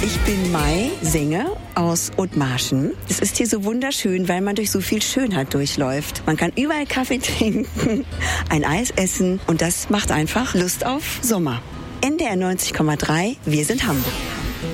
Ich bin Mai Singer aus Othmarschen. Es ist hier so wunderschön, weil man durch so viel Schönheit durchläuft. Man kann überall Kaffee trinken, ein Eis essen und das macht einfach Lust auf Sommer. NDR 90,3, wir sind Hamburg.